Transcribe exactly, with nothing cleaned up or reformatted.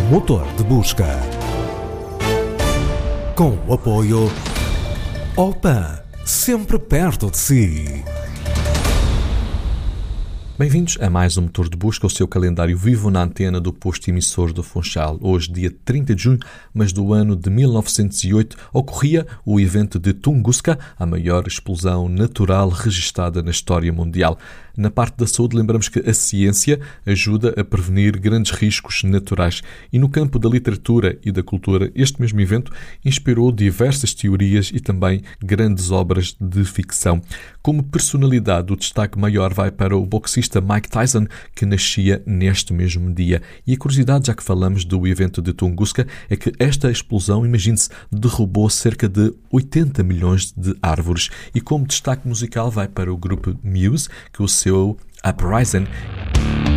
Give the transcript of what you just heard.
Motor de Busca. Com o apoio Opan, sempre perto de si. Bem-vindos a mais um Motor de Busca, o seu calendário vivo na antena do posto emissor do Funchal. Hoje, dia trinta de junho, mas do ano de mil novecentos e oito, ocorria o evento de Tunguska, a maior explosão natural registada na história mundial. Na parte da saúde, lembramos que a ciência ajuda a prevenir grandes riscos naturais. E no campo da literatura e da cultura, este mesmo evento inspirou diversas teorias e também grandes obras de ficção. Como personalidade, o destaque maior vai para o boxista Mike Tyson, que nascia neste mesmo dia. E a curiosidade, já que falamos do evento de Tunguska, é que esta explosão, imagine-se, derrubou cerca de oitenta milhões de árvores. E como destaque musical vai para o grupo Muse, que o seu Uprising.